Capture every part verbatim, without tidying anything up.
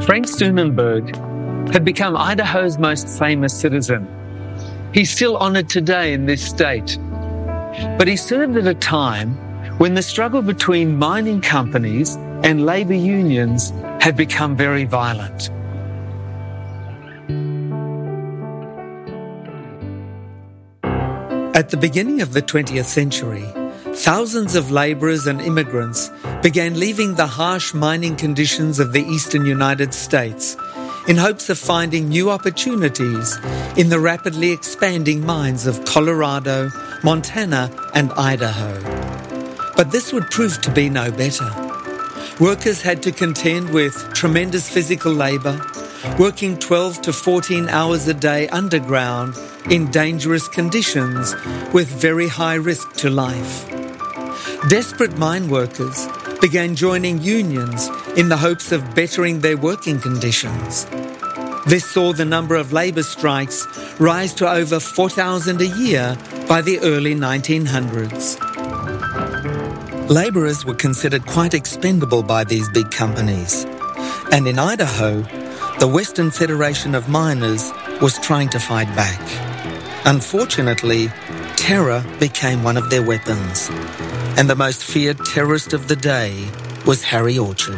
Frank Steunenberg had become Idaho's most famous citizen. He's still honoured today in this state. But he served at a time when the struggle between mining companies and labour unions had become very violent. At the beginning of the twentieth century, thousands of labourers and immigrants began leaving the harsh mining conditions of the eastern United States in hopes of finding new opportunities in the rapidly expanding mines of Colorado, Montana and Idaho. But this would prove to be no better. Workers had to contend with tremendous physical labour, working twelve to fourteen hours a day underground in dangerous conditions with very high risk to life. Desperate mine workers began joining unions in the hopes of bettering their working conditions. This saw the number of labour strikes rise to over four thousand a year by the early nineteen hundreds. Labourers were considered quite expendable by these big companies, and in Idaho, the Western Federation of Miners was trying to fight back. Unfortunately, terror became one of their weapons, and the most feared terrorist of the day was Harry Orchard.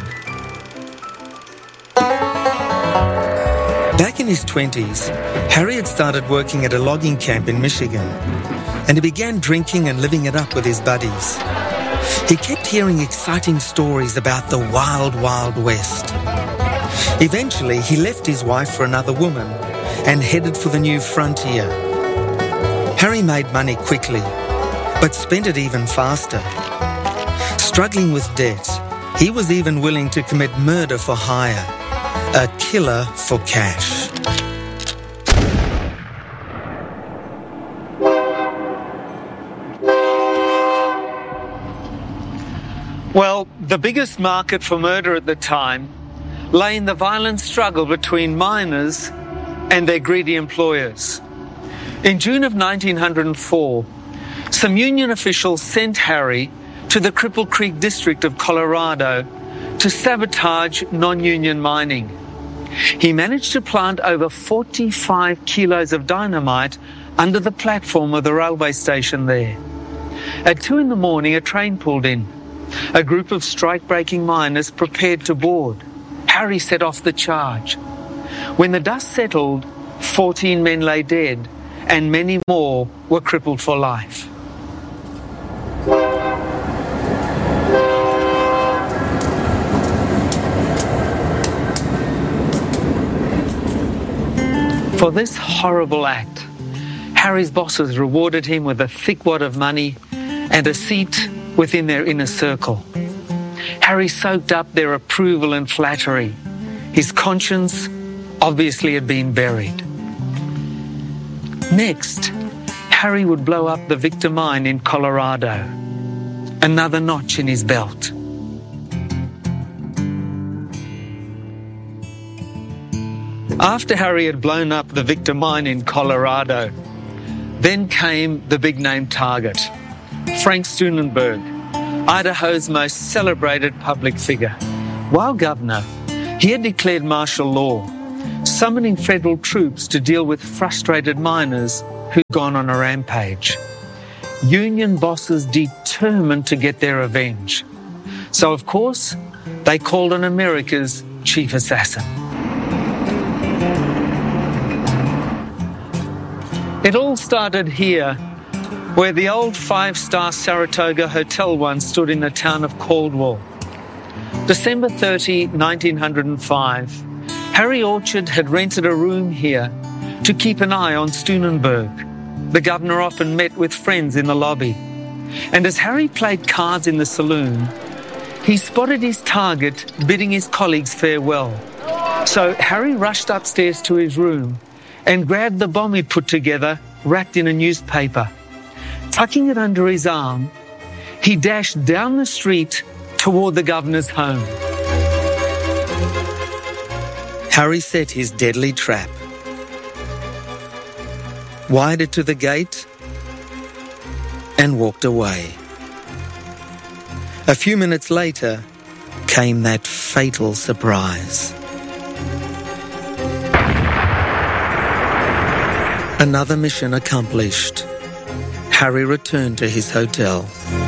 Back in his twenties, Harry had started working at a logging camp in Michigan, and he began drinking and living it up with his buddies. He kept hearing exciting stories about the wild, wild West. Eventually, he left his wife for another woman and headed for the new frontier. Harry made money quickly, but spent it even faster. Struggling with debt, he was even willing to commit murder for hire, a killer for cash. Well, the biggest market for murder at the time lay in the violent struggle between miners and their greedy employers. In June of nineteen oh four, some union officials sent Harry to the Cripple Creek district of Colorado to sabotage non-union mining. He managed to plant over forty-five kilos of dynamite under the platform of the railway station there. At two in the morning, a train pulled in. A group of strike-breaking miners prepared to board. Harry set off the charge. When the dust settled, fourteen men lay dead, and many more were crippled for life. For this horrible act, Harry's bosses rewarded him with a thick wad of money and a seat within their inner circle. Harry soaked up their approval and flattery. His conscience obviously had been buried. Next, Harry would blow up the Victor mine in Colorado, another notch in his belt. After Harry had blown up the Victor mine in Colorado, then came the big-name target, Frank Steunenberg, Idaho's most celebrated public figure. While governor, he had declared martial law, summoning federal troops to deal with frustrated miners who'd gone on a rampage. Union bosses determined to get their revenge. So, of course, they called on America's chief assassin. It all started here, where the old five-star Saratoga Hotel once stood in the town of Caldwell. December thirtieth, nineteen oh five, Harry Orchard had rented a room here to keep an eye on Steunenberg. The governor often met with friends in the lobby. And as Harry played cards in the saloon, he spotted his target bidding his colleagues farewell. So Harry rushed upstairs to his room and grabbed the bomb he'd put together, wrapped in a newspaper. Tucking it under his arm, he dashed down the street toward the governor's home. Harry set his deadly trap. Wired to the gate and walked away. A few minutes later came that fatal surprise. Another mission accomplished. Harry returned to his hotel.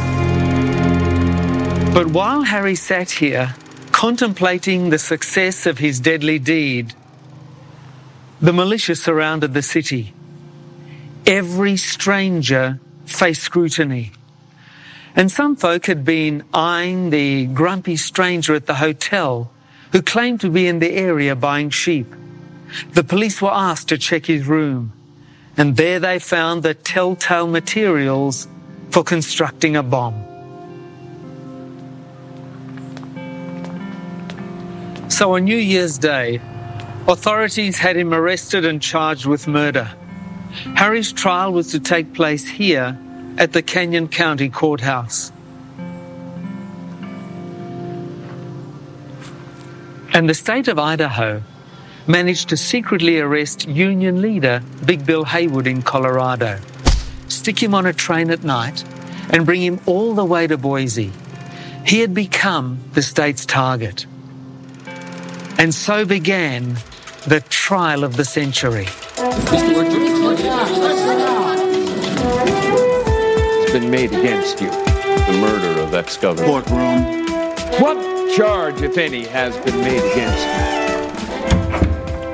But while Harry sat here, contemplating the success of his deadly deed, the militia surrounded the city. Every stranger faced scrutiny. And some folk had been eyeing the grumpy stranger at the hotel who claimed to be in the area buying sheep. The police were asked to check his room, and there they found the telltale materials for constructing a bomb. So on New Year's Day, authorities had him arrested and charged with murder. Harry's trial was to take place here at the Canyon County Courthouse. And the state of Idaho managed to secretly arrest Union leader Big Bill Haywood in Colorado, stick him on a train at night, and bring him all the way to Boise. He had become the state's target. And so began the trial of the century. It's been made against you, the murder of ex-governor. Courtroom. What charge, if any, has been made against you?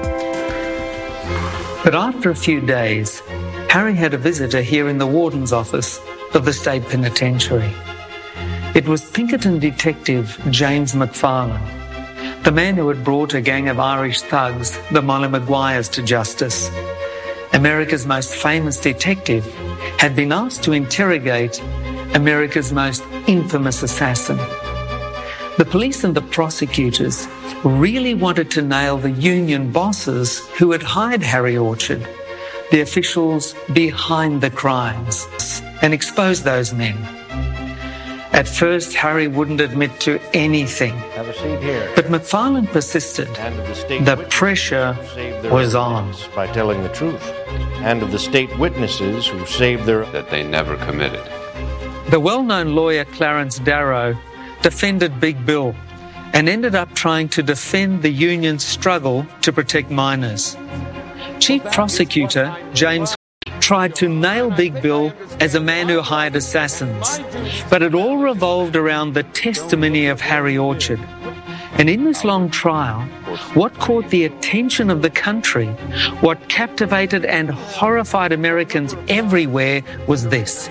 But after a few days, Harry had a visitor here in the warden's office of the state penitentiary. It was Pinkerton detective James McFarlane, the man who had brought a gang of Irish thugs, the Molly Maguires, to justice. America's most famous detective had been asked to interrogate America's most infamous assassin. The police and the prosecutors really wanted to nail the union bosses who had hired Harry Orchard, the officials behind the crimes, and expose those men. At first, Harry wouldn't admit to anything. Have a seat here. But McFarlane persisted. And of the state The witnesses pressure who saved their was own on. necks by telling the truth. And of the state witnesses who saved their that they never committed. The well-known lawyer Clarence Darrow defended Big Bill and ended up trying to defend the union's struggle to protect miners. Chief Prosecutor James tried to nail Big Bill as a man who hired assassins, but it all revolved around the testimony of Harry Orchard. And in this long trial, what caught the attention of the country, what captivated and horrified Americans everywhere was this: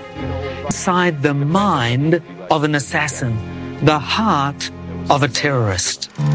inside the mind of an assassin, the heart of a terrorist.